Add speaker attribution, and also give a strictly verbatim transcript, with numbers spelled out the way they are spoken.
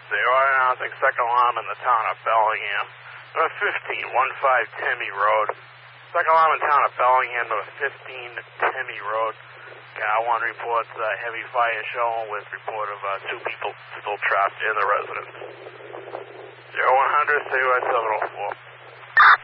Speaker 1: They are announcing second alarm in the town of Bellingham. Number fifteen, one five Temmy Road. Second alarm in town of Bellingham, number fifteen, Temmy Road. Car one reports uh, heavy fire shown with report of uh, two people still trapped in the residence. zero one hundred, C Y seven oh four.